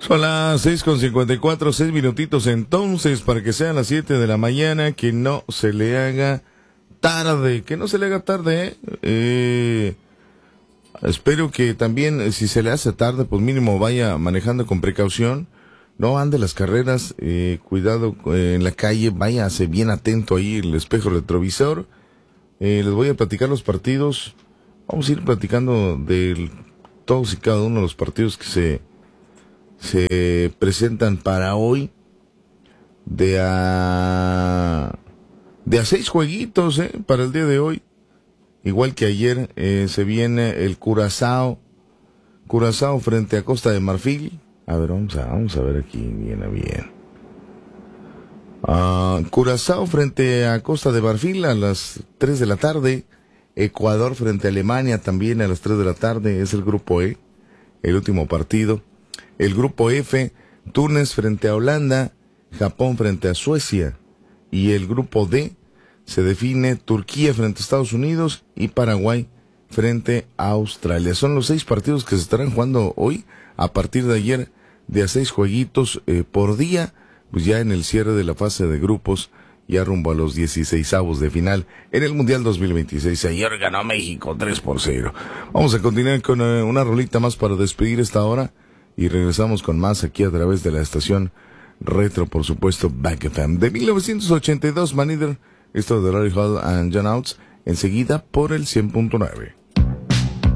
Son las 6:54, 6 minutitos entonces, para que sean las 7 de la mañana, que no se le haga tarde, espero que también, si se le hace tarde, pues mínimo vaya manejando con precaución, no ande las carreras, cuidado en la calle, váyase bien atento ahí el espejo retrovisor. Les voy a platicar los partidos, vamos a ir platicando de todos y cada uno de los partidos que se presentan para hoy, de a 6 jueguitos, para el día de hoy. Igual que ayer, se viene el Curazao frente a Costa de Marfil. A ver, vamos a ver aquí bien. Curazao frente a Costa de Marfil a las 3 de la tarde. Ecuador frente a Alemania también a las 3 de la tarde. Es el grupo E, el último partido. El grupo F, Túnez frente a Holanda, Japón frente a Suecia. Y el grupo D se define Turquía frente a Estados Unidos y Paraguay frente a Australia. Son los 6 partidos que se estarán jugando hoy, a partir de ayer, de a 6 jueguitos por día, pues ya en el cierre de la fase de grupos, ya rumbo a los 16avos de final en el Mundial 2026. Ayer ganó México 3-0. Vamos a continuar con una rolita más para despedir esta hora y regresamos con más aquí a través de la estación Retro, por supuesto, Back FM. De 1982, Man Eater, esto de Larry Hall and John Oates, enseguida por el 100.9.